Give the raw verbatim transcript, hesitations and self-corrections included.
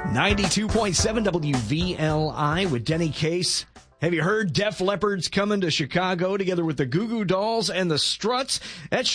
ninety-two point seven W V L I with Denny Case. Have you heard Def Leppard's coming to Chicago together with the Goo Goo Dolls and the Struts? That's